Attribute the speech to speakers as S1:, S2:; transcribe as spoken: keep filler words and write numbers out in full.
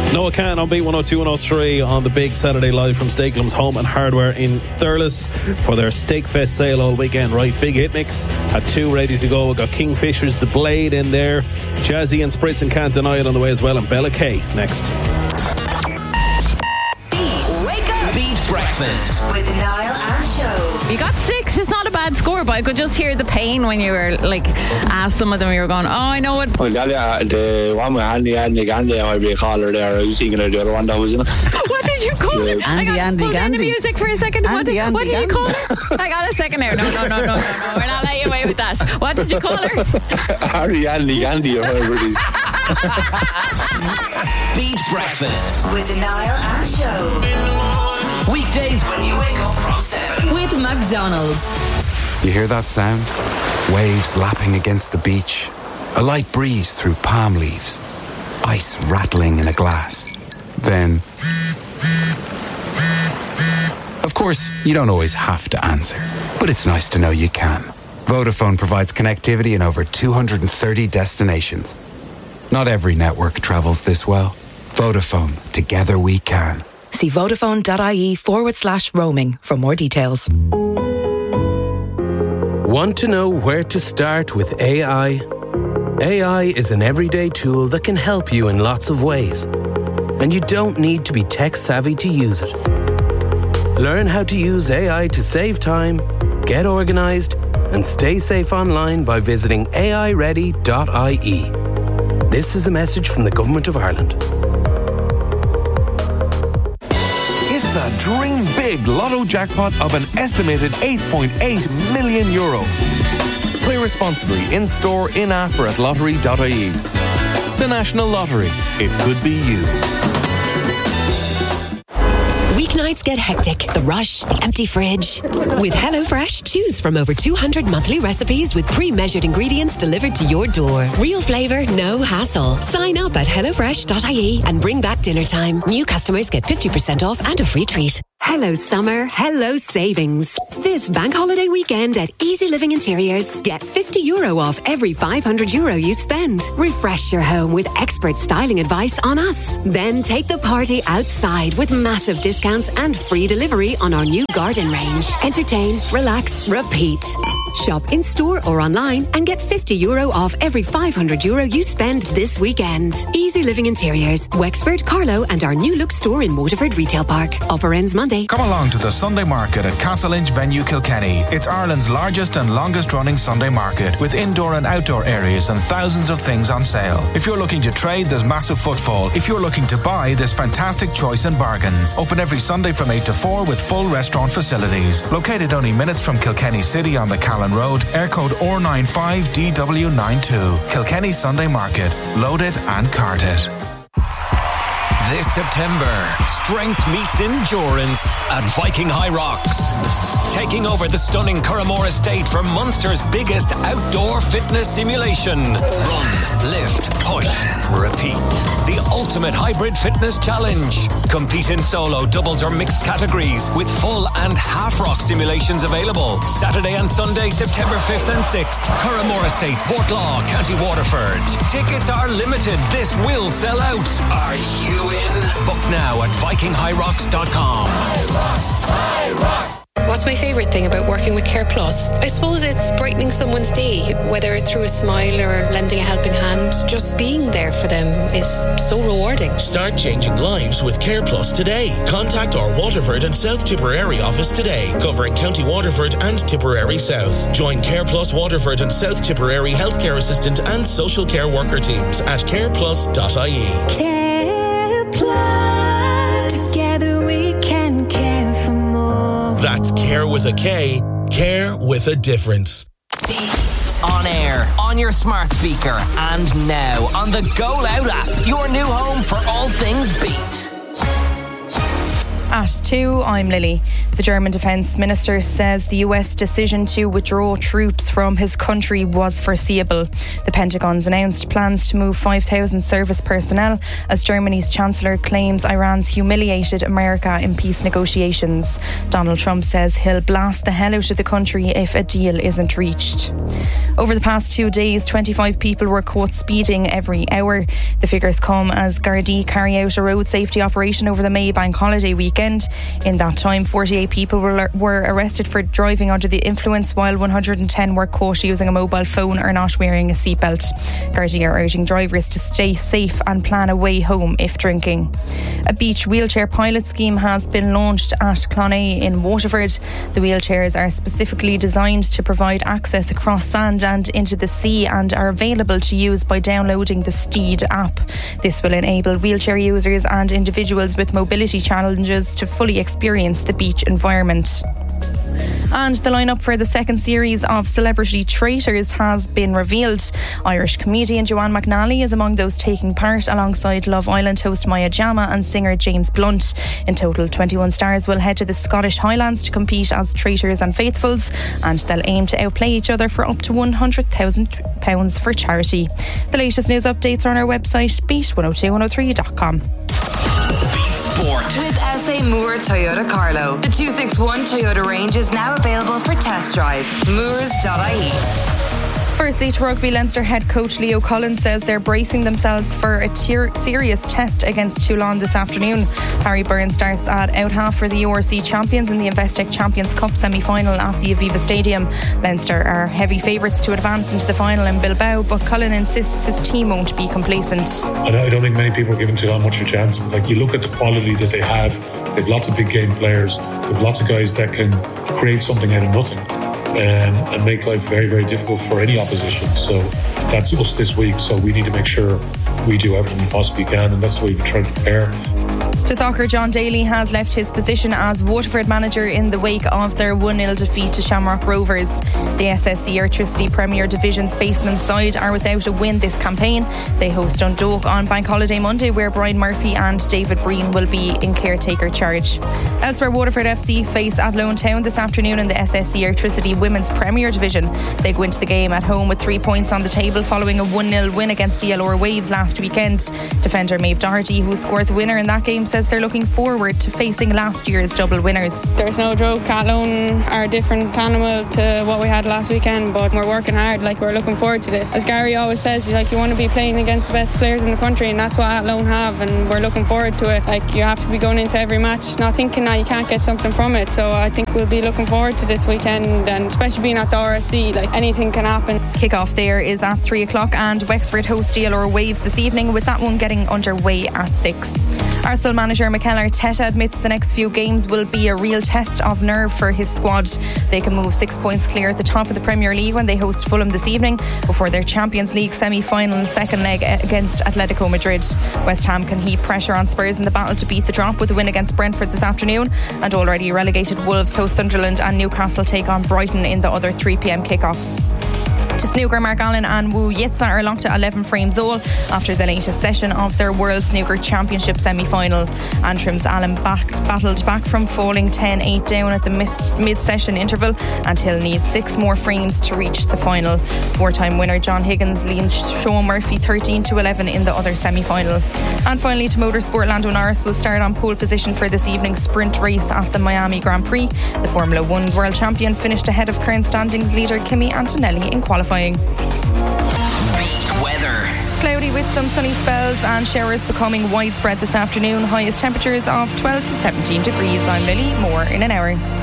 S1: Noah Can on B one oh two one oh three on the big Saturday live from Steaklam's Home and Hardware in Thurles for their Steak Fest sale all weekend. Right, big hit mix. Had two ready to go. We've got Kingfisher's The Blade in there. Jazzy and Spritz and Can't Deny It on the way as well. And Bella K next.
S2: Beat. Wake up. Beat Breakfast with Niall and Show.
S3: You got six. It's not a bad score, but I could just hear the pain when you were like, asked some of them, you were going, oh, I know what.
S4: Well, the one with Andy, Andy, Andy, I be call her there. I was thinking of the other one that was in it.
S3: What did you call it?
S5: Andy, Andy,
S3: Andy.
S5: Andy.
S3: the music for a second.
S5: Andy,
S3: what did,
S5: Andy,
S3: what did you
S5: Andy.
S3: call her? I got a second there. No, no, no, no, no, no. We're not letting you away with that. What did you call her?
S4: Harry, Andy, Andy, or whatever it is.
S2: Beat Breakfast
S6: with Niall and Show.
S2: weekdays when you wake up from seven
S3: With McDonald's.
S7: You hear that sound? Waves lapping against the beach. A light breeze through palm leaves. Ice rattling in a glass. Then... Of course, you don't always have to answer. But it's nice to know you can. Vodafone provides connectivity in over two hundred thirty destinations. Not every network travels this well. Vodafone. Together we can.
S8: See Vodafone.ie forward slash roaming for more details.
S9: Want to know where to start with A I? A I is an everyday tool that can help you in lots of ways. And you don't need to be tech savvy to use it. Learn how to use A I to save time, get organised, and stay safe online by visiting A I ready dot I E. This is a message from the Government of Ireland.
S10: It's a dream big lotto jackpot of an estimated eight point eight million euro. Play responsibly in store, in app or at lottery dot I E. The National Lottery. It could be you.
S11: Weeknights get hectic. The rush, the empty fridge. With HelloFresh, choose from over two hundred monthly recipes with pre-measured ingredients delivered to your door. Real flavour, no hassle. Sign up at hello fresh dot I E and bring back dinner time. New customers get fifty percent off and a free treat. Hello summer, hello savings. This bank holiday weekend at Easy Living Interiors. Get fifty euro off every five hundred euro you spend. Refresh your home with expert styling advice on us. Then take the party outside with massive discounts and free delivery on our new garden range. Entertain, relax, repeat. Shop in store or online and get fifty euro off every five hundred euro you spend this weekend. Easy Living Interiors, Wexford, Carlow and our new look store in Waterford Retail Park. Offer ends Monday.
S12: Come along to the Sunday Market at Castle Inch Venue Kilkenny. It's Ireland's largest and longest running Sunday market with indoor and outdoor areas and thousands of things on sale. If you're looking to trade, there's massive footfall. If you're looking to buy, there's fantastic choice and bargains. Open every Sunday from eight to four with full restaurant facilities. Located only minutes from Kilkenny City on the Callan Road, air code O nine five D W nine two. Kilkenny Sunday Market. Load it and cart it.
S13: This September, strength meets endurance at Viking High Rocks. Taking over the stunning Curramore Estate for Munster's biggest outdoor fitness simulation. Run, lift, push, repeat. The ultimate hybrid fitness challenge. Compete in solo, doubles or mixed categories with full and half rock simulations available. Saturday and Sunday, September fifth and sixth. Curramore Estate, Portlaw, County Waterford. Tickets are limited. This will sell out. Are you in? Book now at viking high rocks dot com.
S14: What's my favourite thing about working with Care Plus? I suppose it's brightening someone's day, whether through a smile or lending a helping hand. Just being there for them is so rewarding.
S15: Start changing lives with Care Plus today. Contact our Waterford and South Tipperary office today, covering County Waterford and Tipperary South. Join Care Plus Waterford and South Tipperary healthcare assistant and social care worker teams at care plus dot I E.
S16: Care Plus. Together we can care for more.
S15: That's care with a K, care with a difference.
S2: Beat. On air, on your smart speaker, and now on the Go Loud app. Your new home for all things Beat.
S5: At two, I'm Lily. The German Defence Minister says the U S decision to withdraw troops from his country was foreseeable. The Pentagon's announced plans to move five thousand service personnel as Germany's Chancellor claims Iran's humiliated America in peace negotiations. Donald Trump says he'll blast the hell out of the country if a deal isn't reached. Over the past two days, twenty-five people were caught speeding every hour. The figures come as Gardaí carry out a road safety operation over the May Bank holiday weekend. In that time, forty-eight people were, were arrested for driving under the influence, while one hundred ten were caught using a mobile phone or not wearing a seatbelt. Gardaí are urging drivers to stay safe and plan a way home if drinking. A beach wheelchair pilot scheme has been launched at Clonea in Waterford. The wheelchairs are specifically designed to provide access across sand and into the sea and are available to use by downloading the Steed app. This will enable wheelchair users and individuals with mobility challenges to fully experience the beach environment. And the lineup for the second series of Celebrity Traitors has been revealed. Irish comedian Joanne McNally is among those taking part, alongside Love Island host Maya Jama and singer James Blunt. In total, twenty-one stars will head to the Scottish Highlands to compete as traitors and faithfuls, and they'll aim to outplay each other for up to one hundred thousand pounds for charity. The latest news updates are on our website, beat one oh two one oh three dot com.
S2: Sport. With S A Moore Toyota Carlo. The two sixty-one Toyota range is now available for test drive. moors dot I E.
S5: Firstly, to rugby, Leinster head coach Leo Collins says they're bracing themselves for a tier- serious test against Toulon this afternoon. Harry Byrne starts at out half for the U R C champions in the Investec Champions Cup semi-final at the Aviva Stadium. Leinster are heavy favourites to advance into the final in Bilbao, but Cullen insists his team won't be complacent.
S17: I don't think many people are giving Toulon much of a chance. Like, you look at the quality that they have, they have lots of big game players, they have lots of guys that can create something out of nothing. Um, and make life very, very difficult for any opposition. So that's us this week. So we need to make sure we do everything we possibly can, and that's the way we try to prepare.
S5: To soccer, John Daly has left his position as Waterford manager in the wake of their one nil defeat to Shamrock Rovers. The S S E Airtricity Premier Division Spacemen side are without a win this campaign. They host Dundalk on Bank Holiday Monday, where Brian Murphy and David Breen will be in caretaker charge. Elsewhere, Waterford F C face Athlone Town this afternoon in the S S E Airtricity Women's Premier Division. They go into the game at home with three points on the table following a one nil win against D L R Waves last weekend. Defender Maeve Doherty, who scored the winner in that game, says they're looking forward to facing last year's double winners.
S18: There's no joke, Athlone are a different animal to what we had last weekend, but we're working hard, like we're looking forward to this. As Gary always says, like, you want to be playing against the best players in the country, and that's what Athlone have, and we're looking forward to it. Like, you have to be going into every match not thinking that you can't get something from it, so I think we'll be looking forward to this weekend, and especially being at the R S C, like, anything can happen.
S5: Kick-off there is at three o'clock, and Wexford host D L R Waves this evening, with that one getting underway at six. Arsenal manager Mikel Arteta admits the next few games will be a real test of nerve for his squad. They can move six points clear at the top of the Premier League when they host Fulham this evening before their Champions League semi-final second leg against Atletico Madrid. West Ham can heap pressure on Spurs in the battle to beat the drop with a win against Brentford this afternoon, and already relegated Wolves host Sunderland and Newcastle take on Brighton in the other three p.m. kickoffs. To snooker, Mark Allen and Wu Yitza are locked at eleven frames all after the latest session of their World Snooker Championship semi-final. Antrim's Allen back, battled back from falling ten eight down at the mis- mid-session interval, and he'll need six more frames to reach the final. Four-time winner John Higgins leads Sean Murphy thirteen to eleven in the other semi-final. And finally, to motorsport, Lando Norris will start on pole position for this evening's sprint race at the Miami Grand Prix. The Formula One world champion finished ahead of current standings leader Kimi Antonelli in qualifying. Beat
S2: weather.
S5: Cloudy with some sunny spells and showers becoming widespread this afternoon. Highest temperatures of twelve to seventeen degrees. I'm Lily. More in an hour.